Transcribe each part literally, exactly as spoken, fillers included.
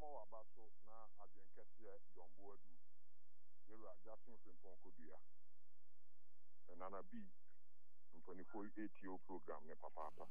mo abaso na adwen kese Jombo adu yera Jackson Frimpong Kodua nana B twenty-four A T O program ne papa papa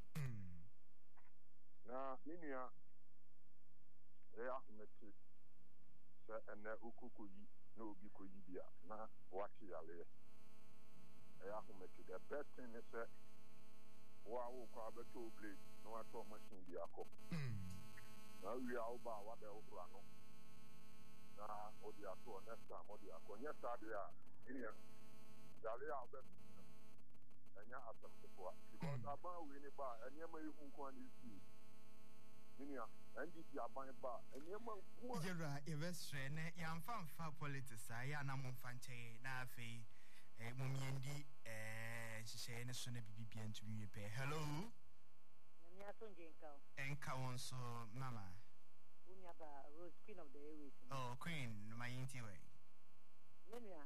na ninia ya meti se ene ukukuyi na obi koyi bia na waki yale ya meti the best thing is say wa wo kwa beto blade na wato machine bia ko na wi a oba wa be obra no na odi ato next time odi akonya sadia ninia yale a be enya asamtepo because aba we ni ba enyema ihu nko ani si ninia ndi ti aban ba enyema nko yera evestre ne yamfamfa politics ya na momfanche na afi eh momyendi eh hihye ne so na bibibia ntumi pe hello nyamia so njenka enka wonso mama unya ba Rose Queen of the Airways oh queen my inti way nyamia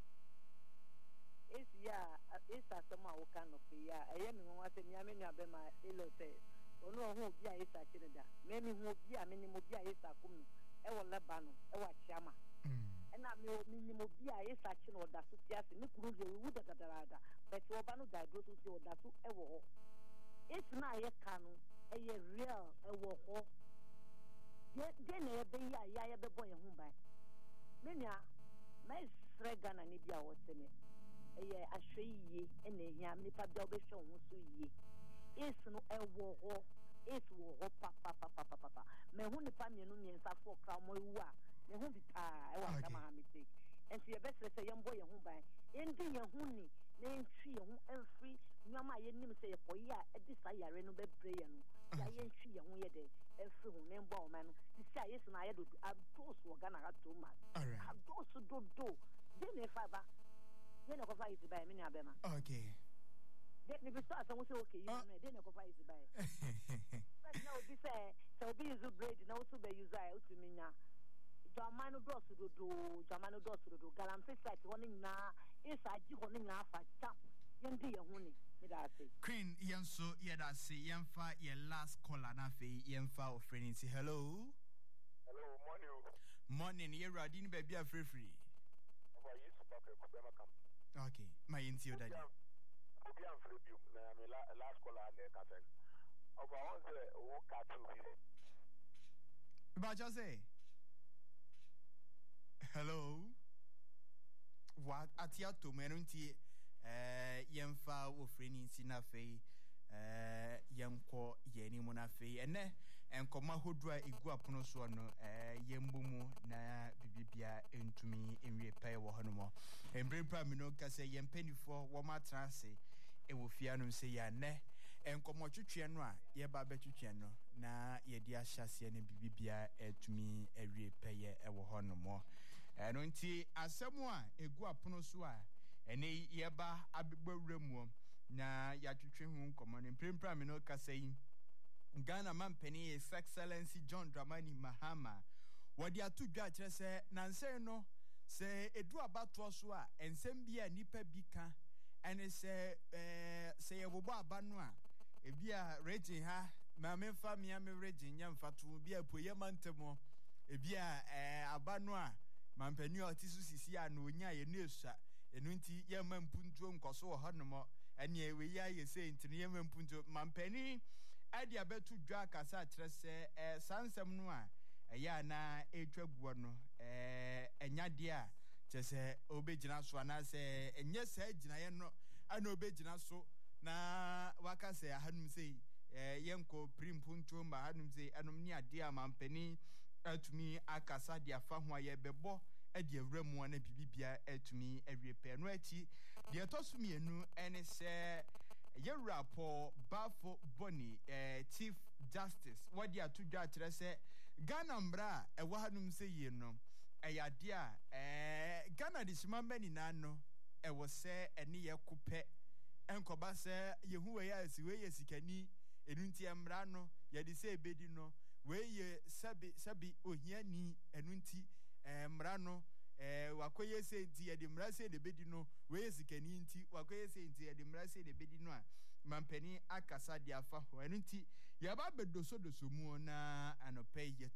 esi ya esa sama o kanope ya eye mi won ase mi amenu abema elote onu ohun obi a esa chineda me mi hu obi a me ni mo bi a esa kum e wo leba no e wa chiama e na me mi ni mo bi a esa chino oda so tiase ni kuru je wu da da da but oba no da do so ti oda so e wo ho esi na ye kanu e ye real e wo ho de de na ye be ya ya ye be boy hu ban me nya me srega na ni bi a wo teme eye ahweye ene hia nipa bia obehwe wo so yie esi no ewo ho esi wo ho pa pa pa pa pa pa me hu nipa mienu miensa fo kra mo wu a me hu bita e wa kama ha mistake enso ye besere se yembo ye hu ban endi ye hu ni na entwi ye hu enfri nyama ye nim se ye koyi a edi sa yare no bebre ye no ya ye entwi ye hu ye de enfri hu ne mbo o man no sisi a yesu na ye do ados wo gana ga to ma ados do do de ne fa ba they no cover is by me na bema okay they ni bisa so say okay you know they no cover is by but now be say so be use braid now so be use I to me nya jamano do so do jamano do so do galamfe site woni na isa ji woni na afa champ yendi ye hu ni me da say queen yenso ye da say yemfa ye last caller na fe yemfa offering say hello hello morning morning ye ready ni baby free free aba yesu baka kubema camp. Okay, my intio daddy. Obi am frebium na me last call and the cafe. Oba won say wo ka tu bi. Ba just say. Hello. What atia to menunti eh yemfa wo freni sina fe eh yemko yeni munafe ene enkoma hodua egu apono so no eh yembomu na bibibia entumi enwie pay wo honomo embrempa mi no kase yempanifo wo matrase e wo fia no se ya ne enkomo twetwe no a ye ba betwetwe no na ye di ahyase ne bibibia etumi ewie pay e wo honomo eno nti asemu a egu apono so a ene ye ba abegwawremu na ya twetwe hu nkomo ne embrempa mi no kase yi Ghana Mampeni His Excellency John Dramani Mahama wadi atu dwa kire se nanse no se edu abato so a ensem bia nipa bika ene se eh se yebobo abano a ebia region ha ma memfa mia me region nya mfato bia poye mantemo ebia eh abano a mampeni otisu sisi a no onya ye no esua enu nti ye mampuntuo nkoso wo honomo ene ewe ya ye se ntini ye mampuntuo mampeni adi abetu dwa kasa trese eh sansem no a eya na etwaguo no eh enyade a chese obegina so na se enye sa gina ye no ana obegina so na waka se ahanum sei eh yenko primpunto ma hanum sei anum ni ade a mampani atumi akasa dia fa ho aye bebo adi awramu na bibibia atumi awiepe no achi de tosumienu ene se Yera Paul Bafo Boni eh Chief Justice wadi atudwa kire se Ghana mbra e wa hanum se ye no eyade a eh Ghana dismamba ni nano e wo se ene ye kupe enkoba se yehu we ya si we ye sikani enunti mbra no ye de se ebedi no we ye sabi sabi ohiani enunti eh mbra no eh wakoye se nti ye de mra se de bedi no we sikani nti wakoye se nti ye de mra se de bedi no a mampani akasa de afa ho enu nti ye ba bedoso doso mu na anope ye